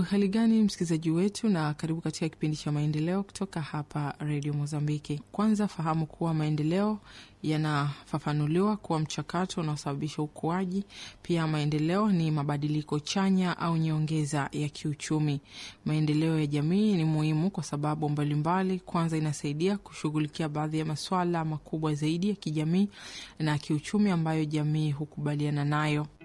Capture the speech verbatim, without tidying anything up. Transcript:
hali gani msikilizaji wetu, na karibu katika kipindi cha maendeleo kutoka hapa Radio Mozambiki. Kwanza fahamu kuwa maendeleo yanafafanuliwa kuwa mchakato unaosababisha ukuaji. Pia maendeleo ni mabadiliko chanya au nyongeza ya kiuchumi. Maendeleo ya jamii ni muhimu kwa sababu mbalimbali. Kwanza, inasaidia kushughulikia baadhi ya masuala makubwa zaidi ya kijamii na kiuchumi ambayo jamii hukubaliana nayo.